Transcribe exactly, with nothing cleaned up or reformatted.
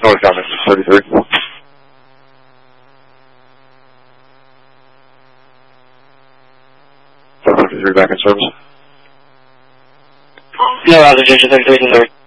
North County, thirty-three. thirty-three back in service. No, Roger, thirty-three, thirty-three.